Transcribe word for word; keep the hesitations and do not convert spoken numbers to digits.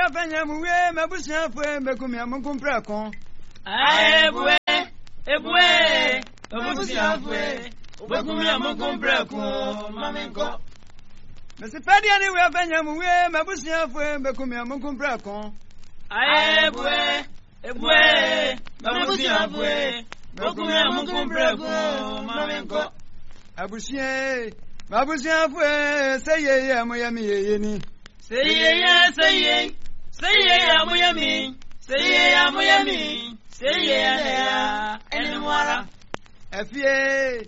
afanya muwe mabusia fwe mbekumya mukumpra kon. Ebwe, ebwe, mabusia fwe, mbekumya mukumpra kon, mamenko. Mesipadi ani we afanya muwe mabusia fwe mbekumya mukumpra kon. Ebwe, ebwe, mabusia fwe, mbekumya mukumpra kon, mamenko. Abusia, mabusia fwe seye ya moyami yeni. Seye ya seye, seye ya moyami, seye ya moyami, seye ya ya enwara. Afie